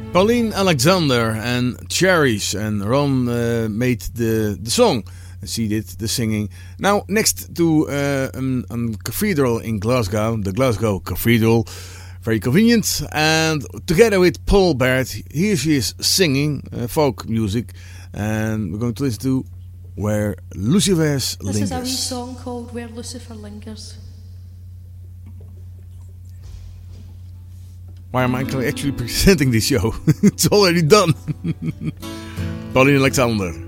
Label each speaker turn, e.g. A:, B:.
A: Pauline Alexander and Cherries, and Ron made the song. She did the singing. Now, next to a cathedral in Glasgow, the Glasgow Cathedral, very convenient, and together with Paul Baird, here she is singing folk music, and we're going to listen to Where Lucifer Lingers.
B: This is a wee song called Where Lucifer Lingers.
A: Why am I actually presenting this show? It's already done. Pauline Alexander.